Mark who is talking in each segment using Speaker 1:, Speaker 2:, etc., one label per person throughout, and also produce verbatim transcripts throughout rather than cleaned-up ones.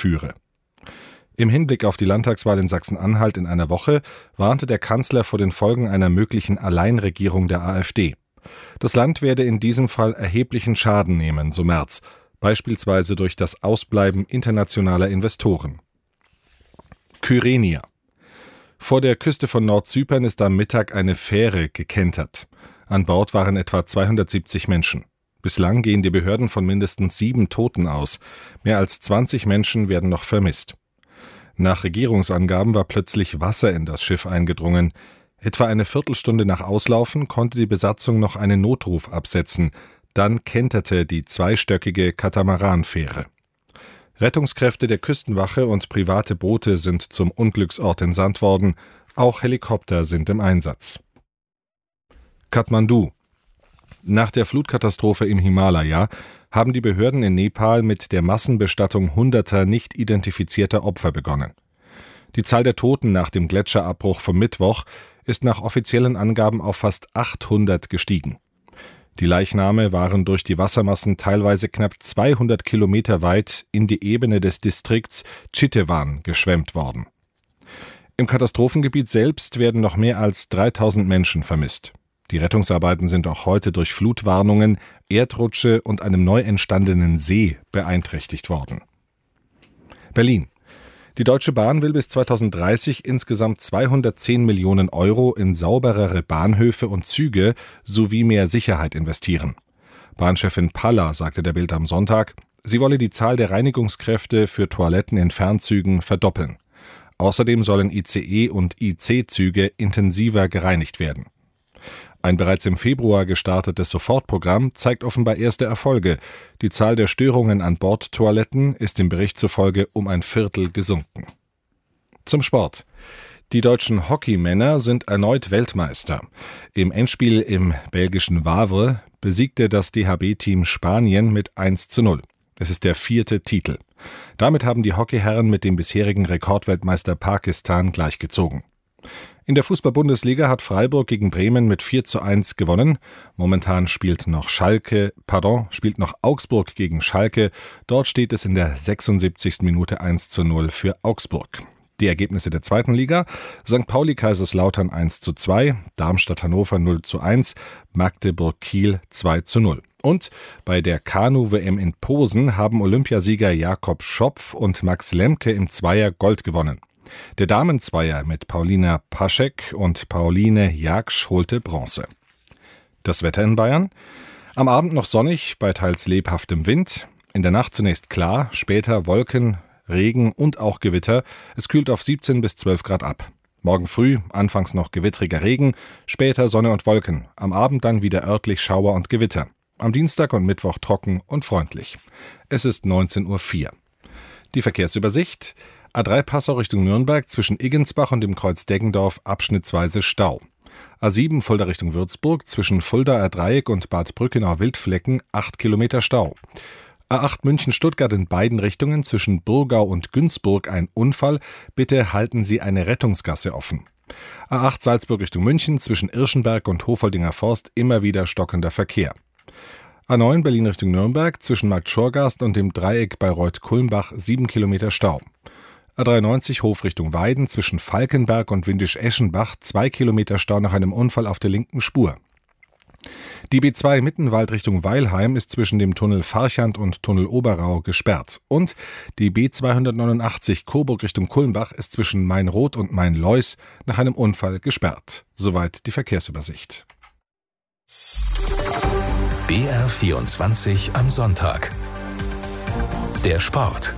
Speaker 1: führe. Im Hinblick auf die Landtagswahl in Sachsen-Anhalt in einer Woche warnte der Kanzler vor den Folgen einer möglichen Alleinregierung der AfD. Das Land werde in diesem Fall erheblichen Schaden nehmen, so Merz, beispielsweise durch das Ausbleiben internationaler Investoren. Kyrenia. Vor der Küste von Nordzypern ist am Mittag eine Fähre gekentert. An Bord waren etwa zweihundertsiebzig Menschen. Bislang gehen die Behörden von mindestens sieben Toten aus. Mehr als zwanzig Menschen werden noch vermisst. Nach Regierungsangaben war plötzlich Wasser in das Schiff eingedrungen. Etwa eine Viertelstunde nach Auslaufen konnte die Besatzung noch einen Notruf absetzen. Dann kenterte die zweistöckige Katamaranfähre. Rettungskräfte der Küstenwache und private Boote sind zum Unglücksort entsandt worden. Auch Helikopter sind im Einsatz. Kathmandu. Nach der Flutkatastrophe im Himalaya haben die Behörden in Nepal mit der Massenbestattung hunderter nicht identifizierter Opfer begonnen. Die Zahl der Toten nach dem Gletscherabbruch vom Mittwoch ist nach offiziellen Angaben auf fast achthundert gestiegen. Die Leichname waren durch die Wassermassen teilweise knapp zweihundert Kilometer weit in die Ebene des Distrikts Chitwan geschwemmt worden. Im Katastrophengebiet selbst werden noch mehr als dreitausend Menschen vermisst. Die Rettungsarbeiten sind auch heute durch Flutwarnungen, Erdrutsche und einem neu entstandenen See beeinträchtigt worden. Berlin. Die Deutsche Bahn will bis zweitausenddreißig insgesamt zweihundertzehn Millionen Euro in sauberere Bahnhöfe und Züge sowie mehr Sicherheit investieren. Bahnchefin Paller sagte der Bild am Sonntag, sie wolle die Zahl der Reinigungskräfte für Toiletten in Fernzügen verdoppeln. Außerdem sollen I C E- und I C-Züge intensiver gereinigt werden. Ein bereits im Februar gestartetes Sofortprogramm zeigt offenbar erste Erfolge. Die Zahl der Störungen an Bordtoiletten ist dem Bericht zufolge um ein Viertel gesunken. Zum Sport. Die deutschen Hockeymänner sind erneut Weltmeister. Im Endspiel im belgischen Wavre besiegte das D H B-Team Spanien mit eins zu null. Es ist der vierte Titel. Damit haben die Hockeyherren mit dem bisherigen Rekordweltmeister Pakistan gleichgezogen. In der Fußball-Bundesliga hat Freiburg gegen Bremen mit vier zu eins gewonnen. Momentan spielt noch Schalke, pardon, spielt noch Augsburg gegen Schalke. Dort steht es in der sechsundsiebzigsten Minute eins zu null für Augsburg. Die Ergebnisse der zweiten Liga: Sankt Pauli Kaiserslautern eins zu zwei, Darmstadt Hannover null zu eins, Magdeburg Kiel zwei zu null. Und bei der Kanu-W M in Posen haben Olympiasieger Jakob Schopf und Max Lemke im Zweier Gold gewonnen. Der Damenzweier mit Paulina Paschek und Pauline Jaksch holte Bronze. Das Wetter in Bayern: Am Abend noch sonnig bei teils lebhaftem Wind. In der Nacht zunächst klar, später Wolken, Regen und auch Gewitter. Es kühlt auf siebzehn bis zwölf Grad ab. Morgen früh anfangs noch gewittriger Regen, später Sonne und Wolken. Am Abend dann wieder örtlich Schauer und Gewitter. Am Dienstag und Mittwoch trocken und freundlich. Es ist neunzehn Uhr vier. Die Verkehrsübersicht: A drei Passau Richtung Nürnberg zwischen Iggensbach und dem Kreuz Deggendorf abschnittsweise Stau. A sieben Fulda Richtung Würzburg zwischen Fuldaer Dreieck und Bad Brückenau-Wildflecken acht Kilometer Stau. A acht München-Stuttgart in beiden Richtungen zwischen Burgau und Günzburg ein Unfall. Bitte halten Sie eine Rettungsgasse offen. A acht Salzburg Richtung München zwischen Irschenberg und Hofoldinger Forst immer wieder stockender Verkehr. A neun Berlin Richtung Nürnberg zwischen Markt Schorgast und dem Dreieck Bayreuth-Kulmbach sieben Kilometer Stau. A dreiundneunzig Hof Richtung Weiden zwischen Falkenberg und Windisch-Eschenbach zwei Kilometer Stau nach einem Unfall auf der linken Spur. Die B zwei Mittenwald Richtung Weilheim ist zwischen dem Tunnel Farchant und Tunnel Oberau gesperrt. Und die B zweihundertneunundachtzig Coburg Richtung Kulmbach ist zwischen Mainroth und Mainleus nach einem Unfall gesperrt. Soweit die Verkehrsübersicht.
Speaker 2: B R vierundzwanzig am Sonntag. Der Sport.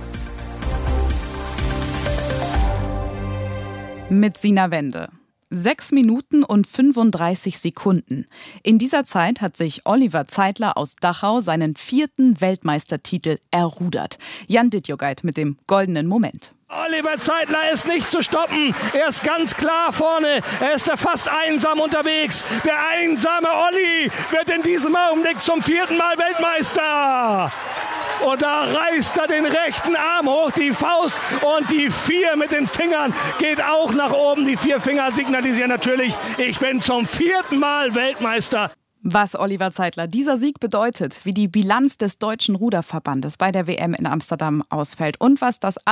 Speaker 3: Mit Sina Wende. Sechs Minuten und fünfunddreißig Sekunden. In dieser Zeit hat sich Oliver Zeitler aus Dachau seinen vierten Weltmeistertitel errudert. Jan Dittjogeit mit dem goldenen Moment.
Speaker 4: Oliver Zeitler ist nicht zu stoppen. Er ist ganz klar vorne. Er ist da fast einsam unterwegs. Der einsame Olli wird in diesem Augenblick zum vierten Mal Weltmeister. Und da reißt er den rechten Arm hoch, die Faust und die vier mit den Fingern geht auch nach oben. Die vier Finger signalisieren natürlich, ich bin zum vierten Mal Weltmeister.
Speaker 3: Was Oliver Zeitler dieser Sieg bedeutet, wie die Bilanz des Deutschen Ruderverbandes bei der W M in Amsterdam ausfällt und was das